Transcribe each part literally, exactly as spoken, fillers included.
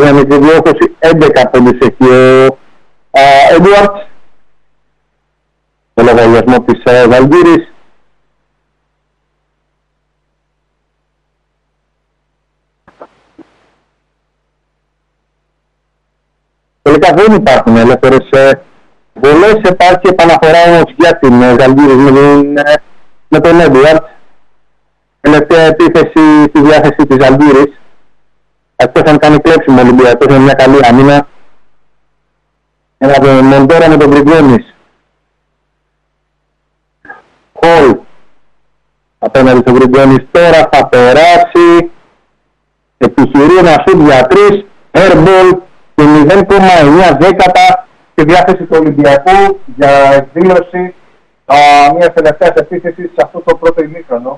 μια μικρή διόχωση, έντεκα πόντους έχει ο Έντουαρτς, το λογαριασμό της Ζαλγκύρης. Τελικά δεν υπάρχουν ελεύθερες βολές, υπάρχει επαναφορά όμως για την Ζαλγκύρης με, με τον Έντουαρτς. Τελευταία επίθεση στη διάθεση της Ζαλγκύρης. Αυτός αν κάνει κλέψιμο ο Ολυμπιακός με μια καλή άμυνα. Ένα τον Μοντέρα με τον Γκριγκόνης. Χολ απέναντι στον Γκριγκόνης, τώρα θα περάσει. Επιχειρεί ένα σουτ για τρεις, airball και μηδέν κόμμα εννιά δέκατα στη διάθεση του Ολυμπιακού για εκδήλωση μια τελευταίας επίθεσης σε αυτό το πρώτο ημίχρονο.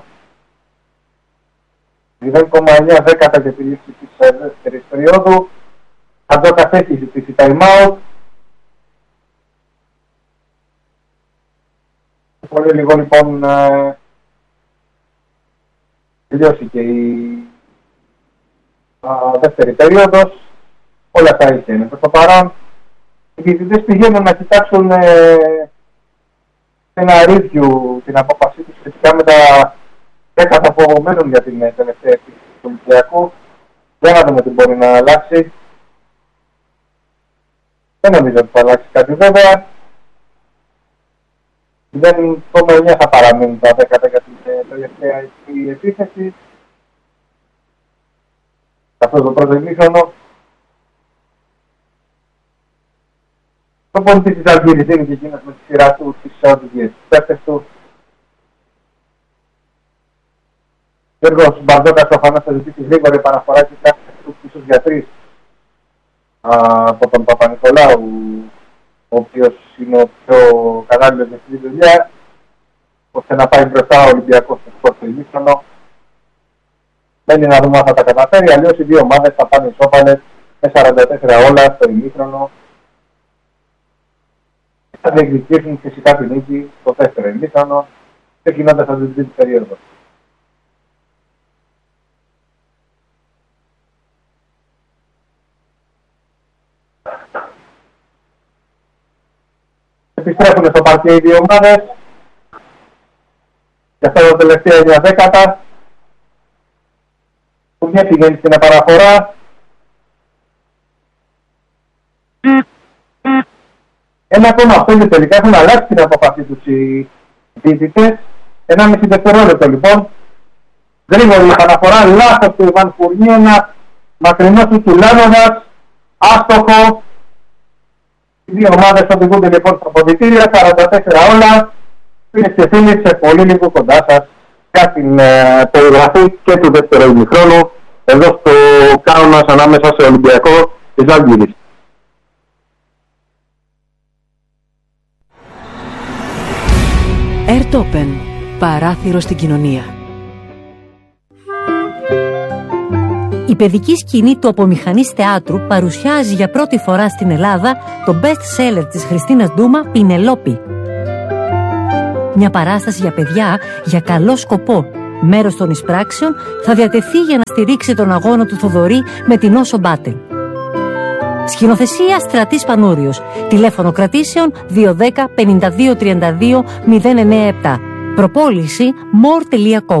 μηδέν κόμμα εννιά δέκατα για τη λήξη της δεύτερης περίοδου. Αντζόκας έχει ζητήσει time out. Πολύ λίγο λοιπόν ε, τελειώσει και η α, δεύτερη περίοδος. Όλα τα είχε είναι προς το παρόν. Οι διαιτητές πηγαίνουν να κοιτάξουν ε, ένα review την απόφασή τους σχετικά με τα δέκατα που απομένουν για την τελευταία επίθεση του Ολυμπιακού. Για να δούμε τι μπορεί να αλλάξει. Δεν νομίζω ότι θα αλλάξει κάτι βέβαια. μηδέν κόμμα εννιά θα παραμείνουν τα δέκατα για την τελευταία επίθεση. Αυτό το πρώτο ημίχρονο. Το πολιτή της Ζαλγκύρης είναι και εκείνος με τη σειρά του τις οδηγίες της παίκτες του. Γιώργος Μπαρδόκας προφανώς θα ζητήσει γρήγορη παραφορά και κάθε του ίσως για τρεις από τον Παπα-Νικολάου, ο οποίος είναι ο πιο κατάλληλος για αυτή τη δουλειά, ώστε να πάει μπροστά ο Ολυμπιακός στο πρώτο ημίχρονο. Μένει να δούμε αν θα τα καταφέρει, αλλιώς οι δύο ομάδες θα πάνε ισόπαλες με σαράντα τέσσερα όλα στο ημίχρονο. Θα διεκδικήσουν φυσικά την νίκη στο δεύτερο ημίχρονο, ξεκινώντας από την τρίτη περίοδο. Επιστρέφουν στο παρκέ οι δύο ομάδες και αυτά τα τελευταία εννιά δέκατα που μια πηγαίνει στην επαναφορά. Ένα ακόμα πέντε τελικά έχουν αλλάξει την αποφασή τους οι διαιτητές. Ένα μισή δευτερόλεπτο λοιπόν. Γρήγορη επαναφορά, λάθος του Ιβάν Φουρνί, ένα μακρινό του Τουλάνοβας, άστοχο. Οι δύο ομάδες οδηγούνται λοιπόν στα αποδυτήρια, σαράντα τέσσερα όλα. Φίλες και φίλοι, σε πολύ λίγο κοντά σας για την ε, περιγραφή και του δεύτερου ημιχρόνου εδώ στο Κάουνας ανάμεσα σε Ολυμπιακό και Ζαλγκύρης. Airtopen. Παράθυρο στην κοινωνία. Η παιδική σκηνή του Απομηχανής Θεάτρου παρουσιάζει για πρώτη φορά στην Ελλάδα το best seller της Χριστίνας Ντούμα, Πινελόπη. Μια παράσταση για παιδιά για καλό σκοπό. Μέρος των εισπράξεων θα διατεθεί για να στηρίξει τον αγώνα του Θοδωρή με την Όσο Μπάτελ. Σκηνοθεσία Στρατής Πανούριος. Τηλέφωνο κρατήσεων δύο ένα μηδέν πέντε δύο τρία δύο μηδέν εννιά επτά. Προπόληση more τελεία com.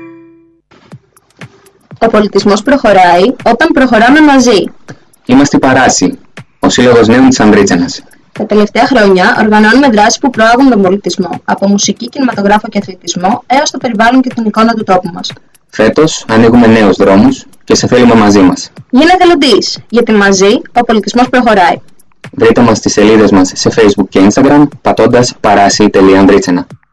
Ο πολιτισμός προχωράει όταν προχωράμε μαζί. Είμαστε η Παράση, ο Σύλλογος Νέων της Ανδρίτσενας. Τα τελευταία χρόνια οργανώνουμε δράσεις που προάγουν τον πολιτισμό, από μουσική, κινηματογράφο και αθλητισμό, έως το περιβάλλον και την εικόνα του τόπου μας. Φέτος ανοίγουμε νέους δρόμους και σε θέλουμε μαζί μας. Γίνε εθελοντής, γιατί μαζί ο πολιτισμός προχωράει. Βρείτε μας στις σελίδες μας σε Facebook και Instagram πατώντας παράση τελεία ανδρίτσενα.